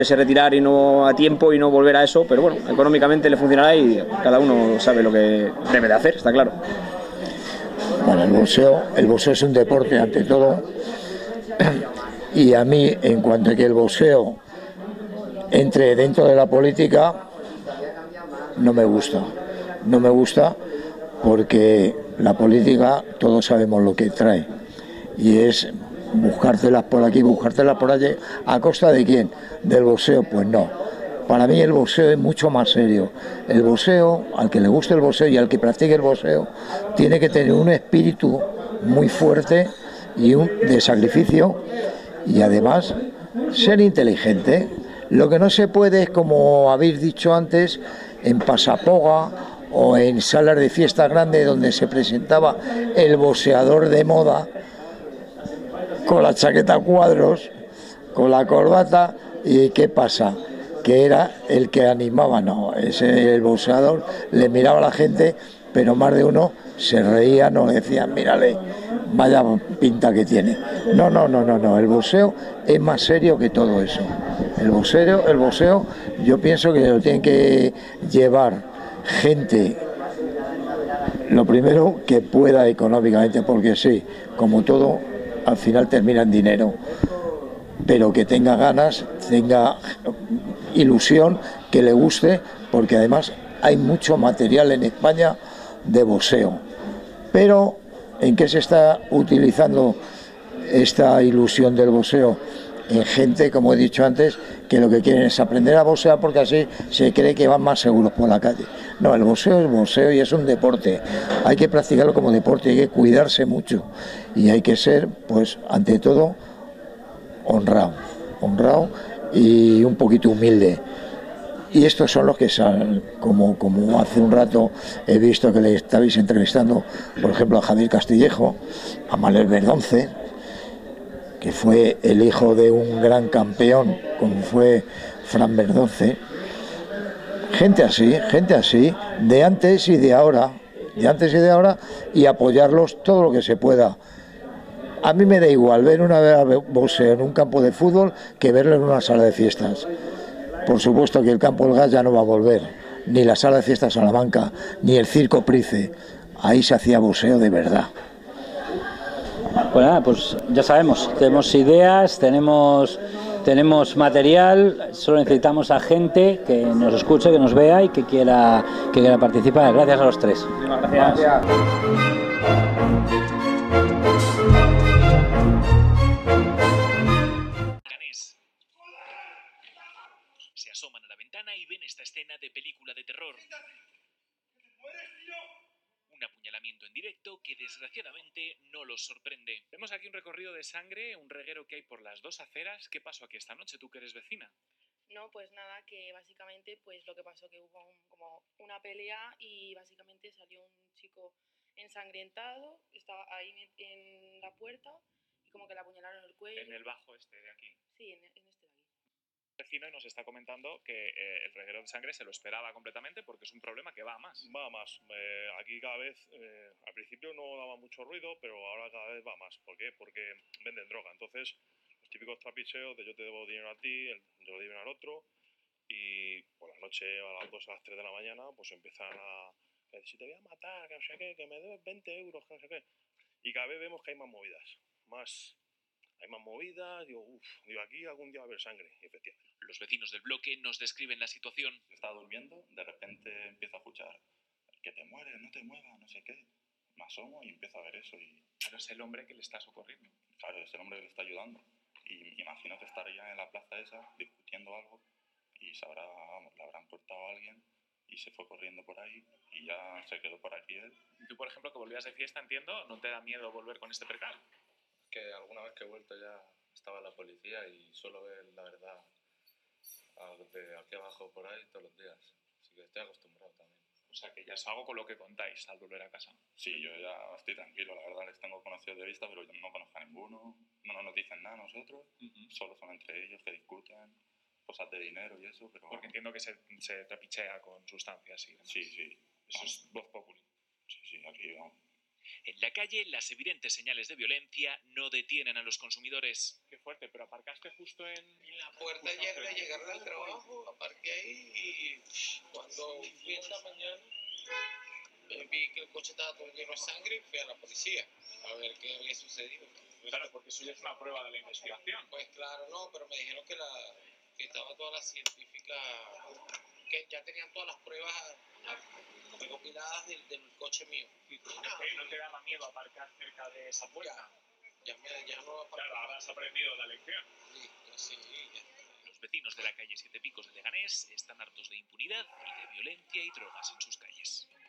se retirar y no a tiempo y no volver a eso, pero bueno, económicamente le funcionará y cada uno sabe lo que debe de hacer, está claro. Bueno, el boxeo es un deporte ante todo, y a mí, en cuanto a que el boxeo entre dentro de la política, no me gusta. No me gusta porque la política todos sabemos lo que trae, y es buscártelas por aquí, buscártelas por allí. ¿A costa de quién? ¿Del boxeo? Pues no. Para mí el boxeo es mucho más serio. El boxeo, al que le guste el boxeo y al que practique el boxeo, tiene que tener un espíritu muy fuerte y de sacrificio, y además ser inteligente. Lo que no se puede es, como habéis dicho antes, en pasapoga o en salas de fiesta grande donde se presentaba el boxeador de moda con la chaqueta a cuadros, con la corbata, y ¿qué pasa? Que era el que animaba. No, ese, el boxeador le miraba a la gente, pero más de uno se reía, no le decían, mírale, vaya pinta que tiene. No, no, no, no, no, el boxeo es más serio que todo eso. El boxeo, yo pienso que lo tienen que llevar gente, lo primero, que pueda económicamente, porque sí, como todo, al final termina en dinero, pero que tenga ganas, tenga ilusión, que le guste, porque además hay mucho material en España de boxeo. Pero ¿en qué se está utilizando esta ilusión del boxeo? En gente, como he dicho antes, que lo que quieren es aprender a boxear porque así se cree que van más seguros por la calle. No, el boxeo es boxeo y es un deporte. Hay que practicarlo como deporte, hay que cuidarse mucho y hay que ser, pues, ante todo, honrado y un poquito humilde. Y estos son los que salen, como hace un rato he visto que le estabais entrevistando, por ejemplo, a Javier Castillejo, a Manuel Verdonce, que fue el hijo de un gran campeón como fue Fran Verdonce. Gente así, de antes y de ahora, y apoyarlos todo lo que se pueda. A mí me da igual ver una boxeo en un campo de fútbol que verlo en una sala de fiestas. Por supuesto que el Campo del Gas ya no va a volver, ni la sala de fiestas Salamanca, ni el Circo Price. Ahí se hacía boxeo de verdad. Pues nada, pues ya sabemos, tenemos ideas, tenemos material, solo necesitamos a gente que nos escuche, que nos vea y que quiera participar. Gracias a los tres. Gracias. Se asoman a la ventana y ven esta escena de película de terror. Un apuñalamiento en directo que desgraciadamente no los sorprende. Vemos aquí un recorrido de sangre, un reguero que hay por las dos aceras. ¿Qué pasó aquí esta noche, tú que eres vecina? No, pues nada, que básicamente pues lo que pasó que hubo como una pelea y básicamente salió un chico ensangrentado, estaba ahí en la puerta y como que le apuñalaron el cuello. En el bajo este de aquí. Sí, en este de aquí. Vecino y nos está comentando que el reguero de sangre se lo esperaba completamente porque es un problema que va a más. Va a más. Aquí cada vez, al principio no daba mucho ruido, pero ahora cada vez va más. ¿Por qué? Porque venden droga. Entonces, los típicos trapicheos de yo te debo dinero a ti, yo le doy dinero al otro, y por la noche a las 2 a las 3 de la mañana, pues empiezan a decir, si te voy a matar, que no sé qué, que me debes 20 euros, que no sé qué. Y cada vez vemos que hay más movidas, hay más movidas, digo, aquí algún día va a haber sangre, y efectivamente. Los vecinos del bloque nos describen la situación. Estaba durmiendo, de repente empiezo a escuchar que te mueres, no te muevas, no sé qué. Me asomo y empiezo a ver eso y... Pero es el hombre que le está socorriendo. Claro, es el hombre que le está ayudando. Y me imagino que estaría en la plaza esa discutiendo algo y le habrán cortado a alguien y se fue corriendo por ahí y ya se quedó por aquí él. Y tú, por ejemplo, que volvías de fiesta, entiendo, ¿no te da miedo volver con este percal? Que alguna vez que he vuelto ya estaba la policía y suelo ver la verdad de aquí abajo por ahí todos los días. Así que estoy acostumbrado también. O sea, que ya es algo con lo que contáis al volver a casa. Sí, yo ya estoy tranquilo, la verdad les tengo conocidos de vista, pero yo no conozco a ninguno, no nos dicen nada a nosotros, solo son entre ellos que discuten cosas de dinero y eso, pero... Porque entiendo que se trapichea con sustancias y demás. Sí. Eso es voz populi. Sí, aquí vamos. En la calle, las evidentes señales de violencia no detienen a los consumidores. Qué fuerte, pero aparcaste justo en la puerta de llegar del trabajo, aparqué ahí y cuando fui en la mañana vi que el coche estaba todo lleno de sangre y fui a la policía a ver qué había sucedido. Claro, porque eso ya es una prueba de la investigación. Pues claro, no, pero me dijeron que estaba toda la científica, que ya tenían todas las pruebas recopiladas del coche mío. ¿No te daba miedo aparcar cerca de esa puerta? Ya no aparco. Claro, habrás aprendido la lección. Sí. Los vecinos de la calle Siete Picos de Leganés están hartos de impunidad y de violencia y drogas en sus calles.